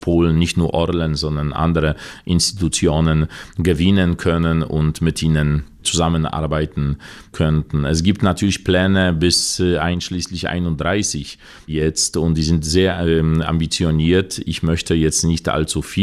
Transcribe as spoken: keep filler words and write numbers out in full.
Polen nicht nur Orlen, sondern andere Institutionen gewinnen können und mit ihnen zusammenarbeiten könnten. Es gibt natürlich Pläne bis äh, einschließlich einunddreißig jetzt und die sind sehr ähm, ambitioniert. Ich möchte jetzt nicht allzu viel